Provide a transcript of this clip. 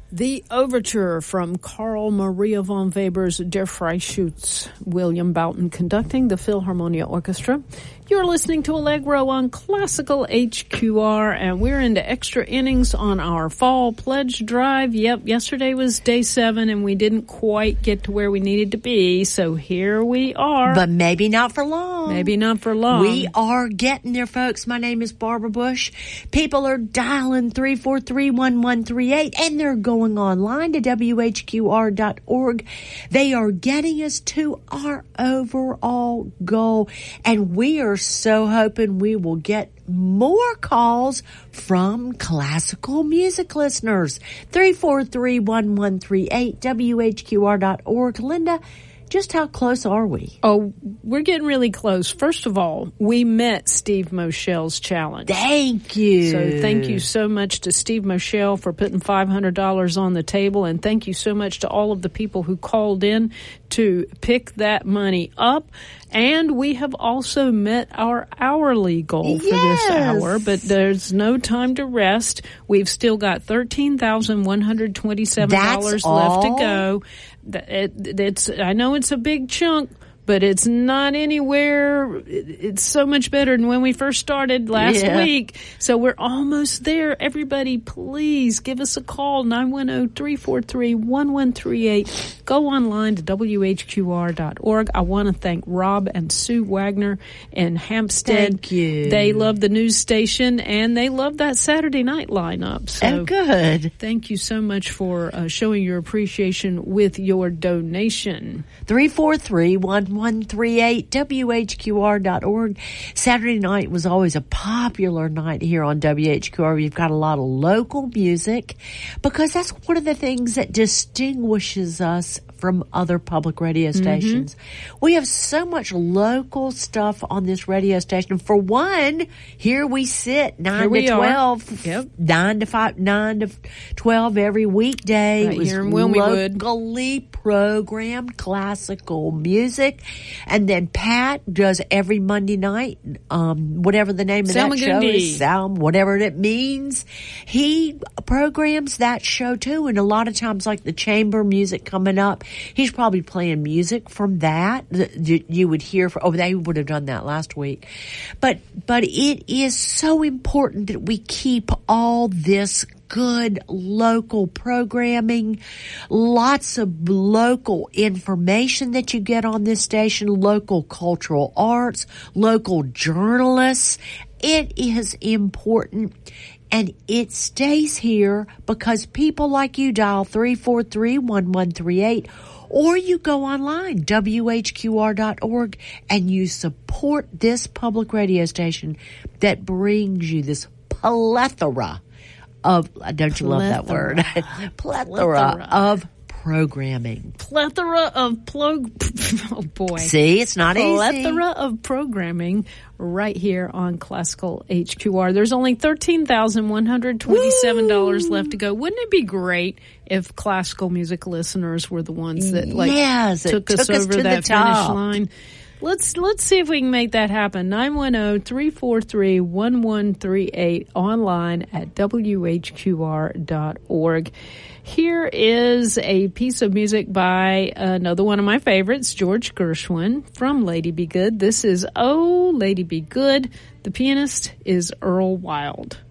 The overture from Carl Maria von Weber's Der Freischütz, William Boughton conducting the Philharmonia Orchestra. You're listening to Allegro on Classical HQR, and we're into extra innings on our fall pledge drive. Yep, yesterday was day 7, and we didn't quite get to where we needed to be, so here we are. But maybe not for long. Maybe not for long. We are getting there, folks. My name is Barbara Bush. People are dialing 343-1138, and they're going online to WHQR.org. They are getting us to our overall goal, and we are so hoping we will get more calls from classical music listeners. 343-1138, WHQR.org. Linda, just how close are we? Oh, we're getting really close. First of all, we met Steve Moshel's challenge. Thank you. So thank you so much to Steve Moshel for putting $500 on the table, and thank you so much to all of the people who called in to pick that money up. And we have also met our hourly goal for this hour, but there's no time to rest. We've still got $13,127 left to go. I know it's a big chunk, but it's not anywhere. It's so much better than when we first started last week. So we're almost there. Everybody, please give us a call, 910-343-1138. Go online to WHQR.org. I want to thank Rob and Sue Wagner in Hampstead. Thank you. They love the news station, and they love that Saturday night lineup. So good. Thank you so much for showing your appreciation with your donation. 343-1138, WHQR.org. Saturday night was always a popular night here on WHQR. We've got a lot of local music because that's one of the things that distinguishes us from other public radio stations. We have so much local stuff on this radio station. For one, here we sit 9 to 12, 9 to 12 every weekday. Right, it was here in Wilmingwood. Locally programmed classical music. And then Pat does every Monday night, whatever the name of that show is, whatever it means. He programs that show too. And a lot of times, like the chamber music coming up, he's probably playing music from that you would hear. They would have done that last week. But it is so important that we keep all this good local programming, lots of local information that you get on this station, local cultural arts, local journalists. It is important. And it stays here because people like you dial 343-1138, or you go online, WHQR.org, and you support this public radio station that brings you this plethora of, don't you love that word? plethora of programming. Plethora of oh boy. See, it's not easy. Plethora of programming right here on Classical HQR. There's only $13,127 left to go. Wouldn't it be great if classical music listeners were the ones that took us over that finish line? Let's see if we can make that happen. 910-343-1138 online at WHQR.org. Here is a piece of music by another one of my favorites, George Gershwin, from Lady Be Good. This is Oh, Lady Be Good. The pianist is Earl Wild.